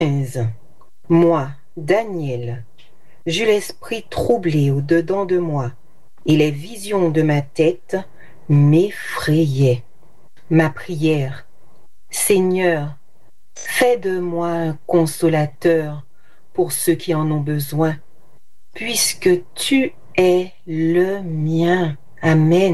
15. Moi, Daniel, j'eus l'esprit troublé au-dedans de moi, et les visions de ma tête m'effrayaient. Ma prière, Seigneur, fais de moi un consolateur pour ceux qui en ont besoin, puisque tu es le mien. Amen.